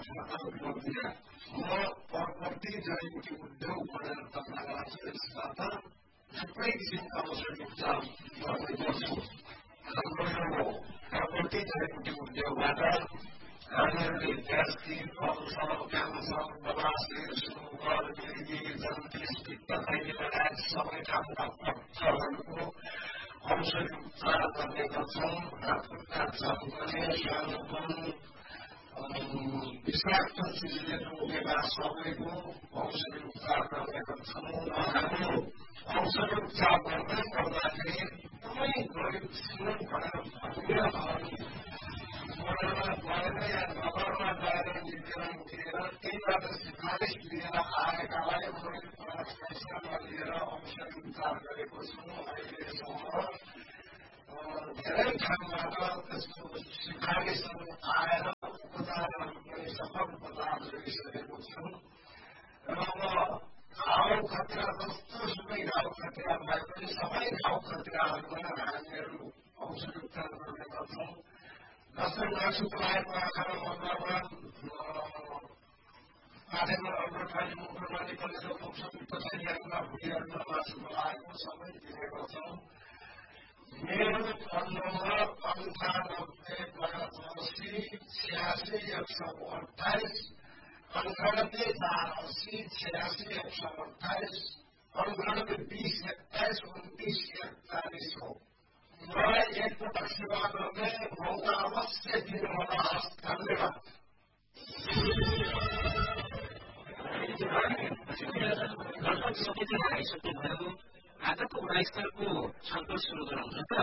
प्रकृति जडीबुटी उद्योग भनेर तपाईँलाई लाग्छ यसबाट थुप्रै किसिमका औषधि उपचार गर्ने गर्छौँ। हाम्रो यो प्रकृति जडीबुटी उद्योगबाट हामीहरूले ग्यास्ट्रिक, अल्सर, क्यान्सर, बबासिर, सुगर, मिर्गी, जन्डिस, पित्त थैली लगायत सबै खालका पत्थरहरूको औषधि उपचार गर्ने गर्छौँ। हातखुट्टा चम्कने, सानोपन, विषाक्त चिजले रोकेका सबैको औषधि उपचार गर्ने गर्छौँ। हामी औषधि उपचार गर्दै गर्दाखेरि एकदमै गरिब श्रीमन्त भनेर भनिएर गएर या नगरमा गएर निवेदन दिएर त्यहीबाट सिफारिस लिएर आएकालाई पैसा लिएर औषधि उपचार गरेको छौँ। अहिलेसम्म धेरै ठाउँबाट त्यस्तो सिफारिसहरू आएर उपचारहरू पनि सफल उपचार गरिसकेको छौँ। र अब घाउ खतरा जस्तो सुकै घाउ खतरा भए पनि सबै घाउ खतराहरूलाई हामीहरू औषधि उपचार गर्ने गर्छौँ। जस्तै मासुको लागेको आँखामा मकरमा पाठेमा अर्कोठाली मुखमा निकलेको औषधि पछाडिहरूमा भुँडीहरूमा मासुको लागेको सबै दिने गर्छौँ। मेरो फोन नम्बर 98 88 128 98 480 128 20 21 29 41 हो। मलाई एकपटक सेवा गर्ने मौका अवश्य दिनुहोला। धन्यवाद। लगभग सबैजना आइसक्नुभयो। आजको गुणस्तरको छलफल सुरु गराउनु त।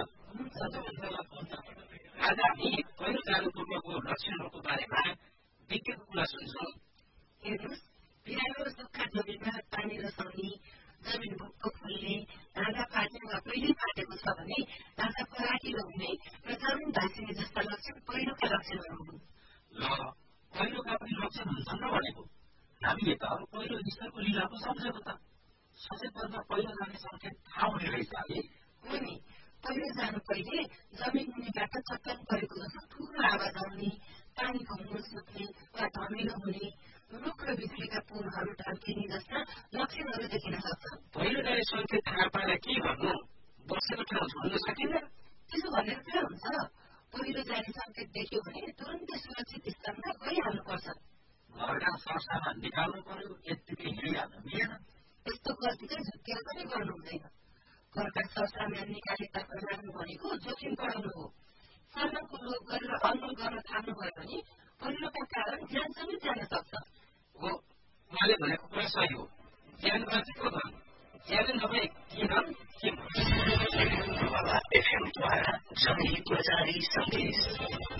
आज हामी पहिलो जानु पूर्वको लक्षणहरूको बारेमा विज्ञको कुरा सुन्छौँ। हेर्नुहोस्, बिरालो सुक्खा जमिनमा पानी रसाउने, जमिन भुक्क फुल्ने, ढाँडा फाट्ने वा पहिले फाटेको छ भने ढाँडा फराकिलो हुने र जमिन भाँसिने जस्ता लक्षण पहिलोका लक्षणहरू हुन्। ल, पहिलोका पनि लक्षण हुन्छन् र भनेको। हामीले त पहिलो स्तरको लिला पो सम्झेको त। सचेतमा पहिलो जाने सङ्केत थाहा हुने रहेछ है। हो नि, पहिलो जानु पहिले जमिन मुनिबाट चट्टान परेको जस्तो ठुलो आवाज आउने, पानीको मुल सुक्ने वा धमिलो हुने, रुख र बिजुलीका पुलहरू ढल्किने जस्ता लक्षणहरू देखिन सक्छन्। पहिलो जाने सङ्केत थाहा पाएर के गर्नु? बसेको ठाउँ छोड्न सकिन्न? त्यसो भनेर के हुन्छ? पहिलो जाने सङ्केत देख्यो भने तुरन्तै सुरक्षित स्थानमा गइहाल्नुपर्छ। घरका सरसामान निकाल्नु पर्यो, यत्तिकै हिँडिहाल्नु मिलेन। यस्तो गल्ती चाहिँ झुक्किएर पनि गर्नु हुँदैन। घरका सरसामान निकालेतर्फ जानु भनेको जोखिम बढाउनु हो। सामानको लोभ गरेर अनमोल गर्न थाल्नुभयो भने पहिलोका कारण ज्यान समेत जान सक्छ। हो, उहाँले भनेको कुरा सही हो। ज्यान बाँचेको धन, ज्यान नभए किन एफएम द्वारा जनहितमा जारी सन्देश।